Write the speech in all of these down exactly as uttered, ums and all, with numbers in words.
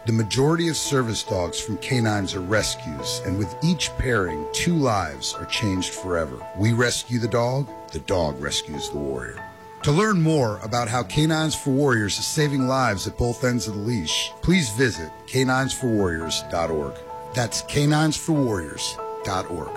The majority of service dogs from Canines are rescues, and with each pairing, two lives are changed forever. We rescue the dog, the dog rescues the warrior. To learn more about how Canines for Warriors is saving lives at both ends of the leash, please visit canines for warriors dot org. That's canines for warriors dot org.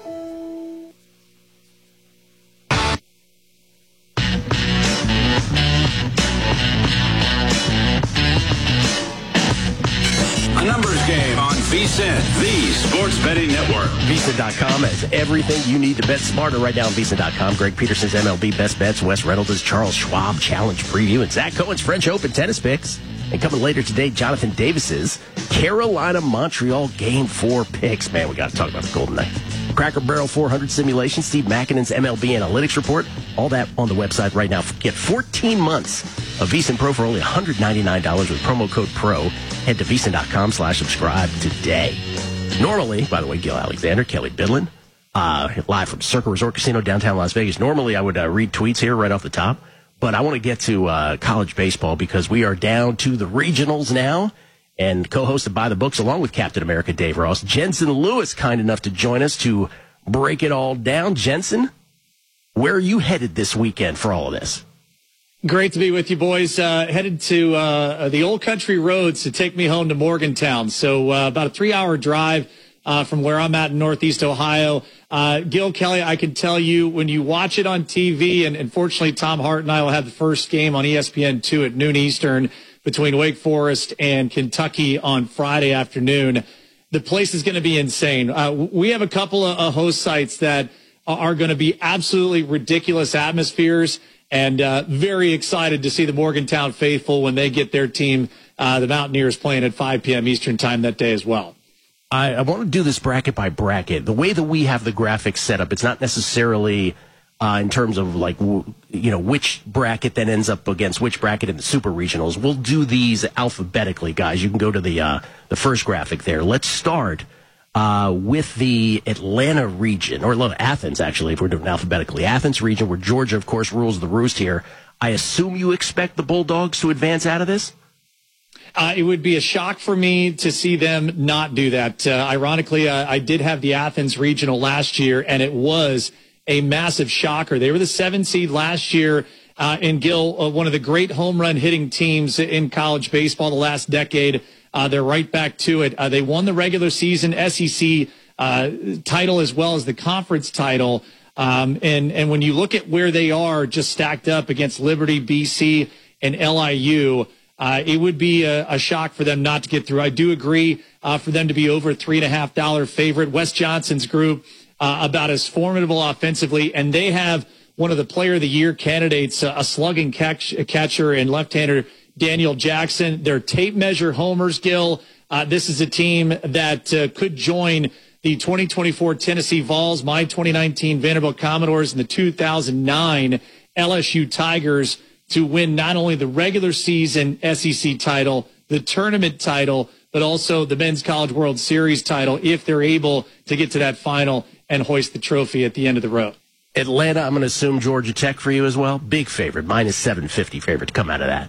A numbers game on VSiN, the sports betting network. VSiN dot com has everything you need to bet smarter. Right now on VSiN dot com, Greg Peterson's M L B Best Bets, Wes Reynolds' Charles Schwab Challenge Preview, and Zach Cohen's French Open Tennis Picks. And coming later today, Jonathan Davis's Carolina-Montreal Game four picks. Man, we got to talk about the Golden Knights. Cracker Barrel four hundred simulation, Steve Makinen's M L B Analytics Report. All that on the website right now. Get fourteen months of VSiN Pro for only one hundred ninety-nine dollars with promo code PRO. Head to VSiN dot com slash subscribe today. Normally, by the way, Gil Alexander, Kelly Bidlin, uh, live from Circa Resort Casino, downtown Las Vegas. Normally, I would uh, read tweets here right off the top, but I want to get to uh, college baseball because we are down to the regionals now. And co-hosted by the books, along with Captain America Dave Ross, Jensen Lewis, kind enough to join us to break it all down. Jensen, where are you headed this weekend for all of this? Great to be with you, boys. Uh, headed to uh, the Old Country Roads to take me home to Morgantown. So uh, about a three-hour drive uh, from where I'm at in Northeast Ohio. Uh, Gil, Kelly, I can tell you when you watch it on T V, and unfortunately Tom Hart and I will have the first game on E S P N two at noon Eastern between Wake Forest and Kentucky on Friday afternoon. The place is going to be insane. Uh, we have a couple of uh, host sites that are going to be absolutely ridiculous atmospheres, and uh, very excited to see the Morgantown faithful when they get their team, uh, the Mountaineers, playing at five p.m. Eastern time that day as well. I, I want to do this bracket by bracket. The way that we have the graphics set up, it's not necessarily uh, in terms of like, w- you know, which bracket then ends up against which bracket in the super regionals. We'll do these alphabetically, guys. You can go to the uh, the first graphic there. Let's start uh, with the Atlanta region, or Athens, actually, if we're doing alphabetically. Athens region, where Georgia, of course, rules the roost here. I assume you expect the Bulldogs to advance out of this? Uh, it would be a shock for me to see them not do that. Uh, ironically, uh, I did have the Athens regional last year, and it was a massive shocker. They were the seven seed last year. Uh, and Gil, uh, one of the great home run hitting teams in college baseball the last decade. Uh, they're right back to it. Uh, they won the regular season S E C uh, title as well as the conference title. Um, and, and when you look at where they are just stacked up against Liberty, B C, and L I U, uh, it would be a, a shock for them not to get through. I do agree uh, for them to be over a three and a half dollar favorite. Wes Johnson's group, uh, about as formidable offensively, and they have one of the player of the year candidates, uh, a slugging catch, catcher and left-hander Daniel Jackson. Their tape measure homers, Gil. Uh, this is a team that uh, could join the twenty twenty-four Tennessee Vols, my twenty nineteen Vanderbilt Commodores, and the two thousand nine L S U Tigers to win not only the regular season S E C title, the tournament title, but also the Men's College World Series title if they're able to get to that final and hoist the trophy at the end of the road. Atlanta, I'm going to assume Georgia Tech for you as well. Big favorite, minus seven fifty favorite to come out of that.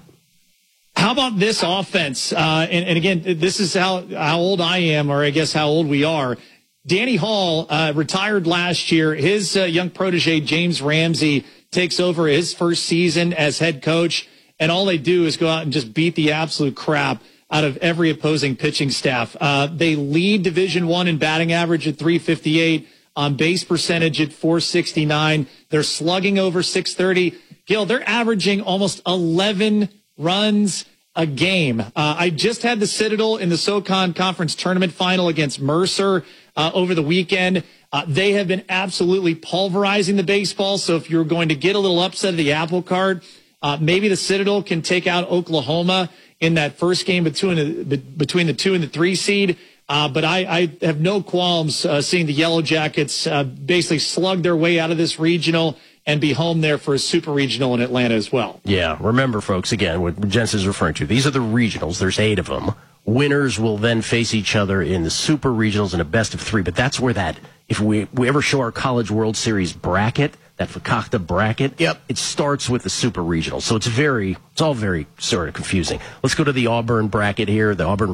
How about this offense? Uh, and, and again, this is how, how old I am, or I guess how old we are. Danny Hall uh, retired last year. His uh, young protege, James Ramsey, takes over his first season as head coach, and all they do is go out and just beat the absolute crap out of every opposing pitching staff. Uh, they lead Division One in batting average at three fifty-eight, on base percentage at four sixty-nine. They're slugging over six thirty. Gil, they're averaging almost eleven runs a game. Uh, I just had the Citadel in the SoCon Conference Tournament final against Mercer uh, over the weekend. Uh, they have been absolutely pulverizing the baseball. So if you're going to get a little upset of the apple cart, uh, maybe the Citadel can take out Oklahoma in that first game between the, between the two and the three seed. Uh, but I, I have no qualms uh, seeing the Yellow Jackets uh, basically slug their way out of this regional and be home there for a super regional in Atlanta as well. Yeah, remember, folks, again, what Jensen's referring to, these are the regionals. There's eight of them. Winners will then face each other in the super regionals in a best of three. But that's where that, if we, we ever show our College World Series bracket, that Fakakta bracket, yep, it starts with the super regional. So it's very, it's all very sort of confusing. Let's go to the Auburn bracket here, the Auburn